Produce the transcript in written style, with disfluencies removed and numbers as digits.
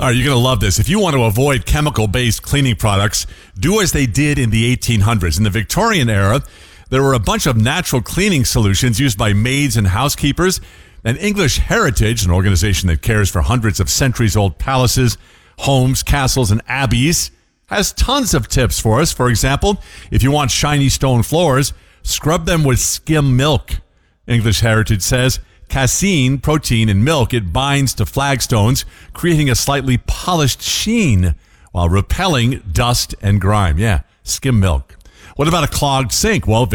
All right, you're going to love this. If you want to avoid chemical-based cleaning products, do as they did in the 1800s. In the Victorian era, there were a bunch of natural cleaning solutions used by maids and housekeepers. And English Heritage, an organization that cares for hundreds of centuries-old palaces, homes, castles, and abbeys, has tons of tips for us. For example, if you want shiny stone floors, scrub them with skim milk. English Heritage says, casein, protein in milk, it binds to flagstones, creating a slightly polished sheen while repelling dust and grime. Yeah, skim milk. What about a clogged sink? Well,